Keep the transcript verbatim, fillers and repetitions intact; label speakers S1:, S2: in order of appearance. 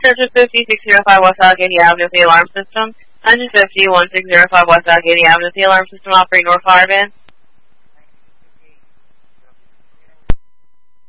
S1: one fifty, six oh five West Allegheny Avenue, the alarm system. one fifty, one six oh five West Allegheny Avenue, the alarm system operating North Fire Band.